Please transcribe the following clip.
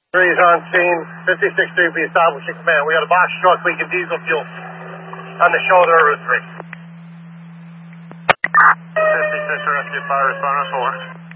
Three's on scene. 56-3 will be establishing command. We got a box truck leaking diesel fuel on the shoulder of Route 3. 56 rescue fire responder 4.